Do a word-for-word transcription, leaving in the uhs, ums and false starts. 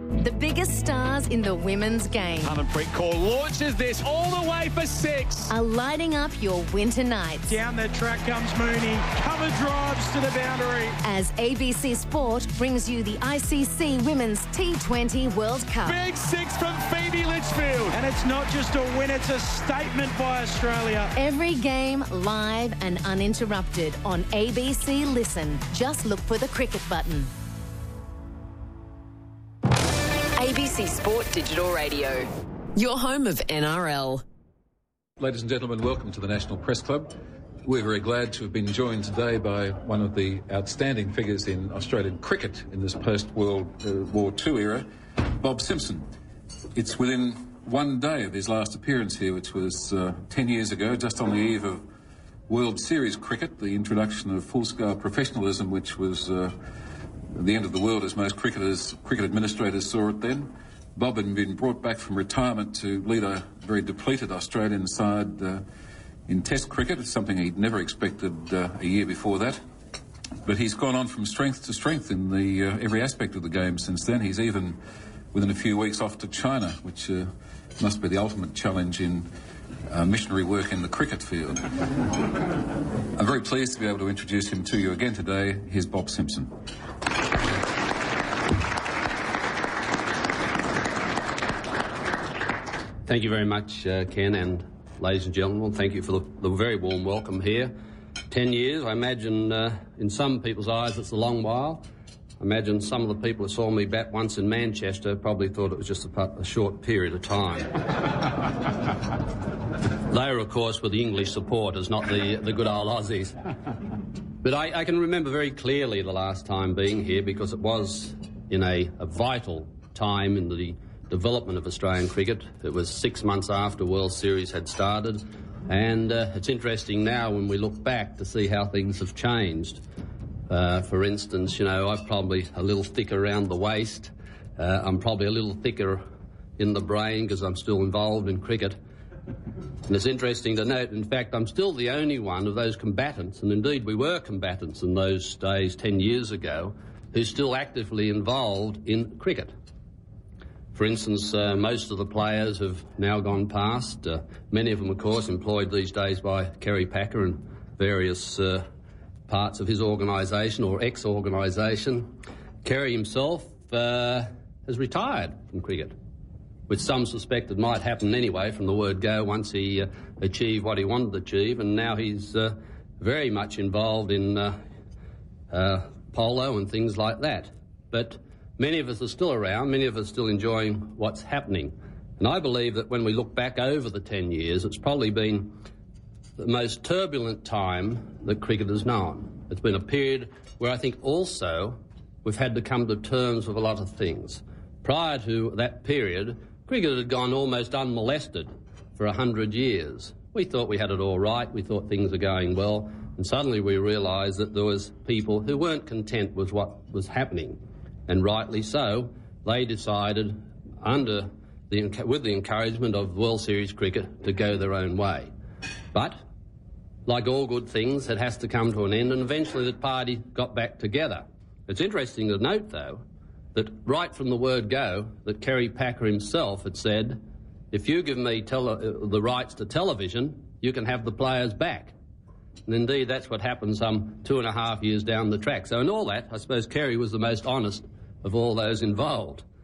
The biggest stars in the women's game Harmanpreet Kaur launches this all the way for six. are lighting up your winter nights. Down the track comes Mooney. Cover drives to the boundary. As A B C Sport brings you the I C C Women's T twenty World Cup. Big six from Phoebe Litchfield. And it's not just a win, it's a statement by Australia. Every game live and uninterrupted on A B C Listen. Just look for the cricket button. A B C Sport Digital Radio, your home of N R L. Ladies and gentlemen, welcome to the National Press Club. We're very glad to have been joined today by one of the outstanding figures in Australian cricket in this post-World uh, War Two era, Bob Simpson. It's within one day of his last appearance here, which was uh, ten years ago, just on the eve of World Series cricket, the introduction of full-scale professionalism, which was uh, the end of the world as most cricketers, cricket administrators saw it then. Bob had been brought back from retirement to lead a very depleted Australian side uh, in Test cricket, something he'd never expected uh, a year before that. But he's gone on from strength to strength in the uh, every aspect of the game since then. He's even, within a few weeks, off to China, which uh, must be the ultimate challenge in uh, missionary work in the cricket field. I'm very pleased to be able to introduce him to you again today. Here's Bob Simpson. Thank you very much, uh, Ken, and ladies and gentlemen, thank you for the, the very warm welcome here. Ten years, I imagine uh, in some people's eyes it's a long while. I imagine some of the people who saw me bat once in Manchester probably thought it was just a, a short period of time. They were, of course, with the English supporters, not the, the good old Aussies. But I, I can remember very clearly the last time being here because it was in a, a vital time in the development of Australian cricket. It was six months after World Series had started, and uh, it's interesting now when we look back to see how things have changed. Uh, for instance, you know, I'm probably a little thicker around the waist. Uh, I'm probably a little thicker in the brain because I'm still involved in cricket. And it's interesting to note, in fact, I'm still the only one of those combatants, and indeed we were combatants in those days ten years ago, who's still actively involved in cricket. For instance, uh, most of the players have now gone past. Uh, many of them, of course, employed these days by Kerry Packer and various uh, parts of his organisation or ex-organisation. Kerry himself uh, has retired from cricket, which some suspected might happen anyway from the word go once he uh, achieved what he wanted to achieve, and now he's uh, very much involved in uh, uh, polo and things like that. But many of us are still around, many of us are still enjoying what's happening. And I believe that when we look back over the ten years, it's probably been the most turbulent time that cricket has known. It's been a period where I think also we've had to come to terms with a lot of things. Prior to that period, cricket had gone almost unmolested for a hundred years. We thought we had it all right, we thought things were going well, and suddenly we realised that there was people who weren't content with what was happening. And rightly so, they decided, under the, with the encouragement of World Series cricket, to go their own way. But, like all good things, it has to come to an end, and eventually the party got back together. It's interesting to note, though, that right from the word go, that Kerry Packer himself had said, if you give me tele- the rights to television, you can have the players back. And indeed, that's what happened some two and a half years down the track. So in all that, I suppose Kerry was the most honest of all those involved.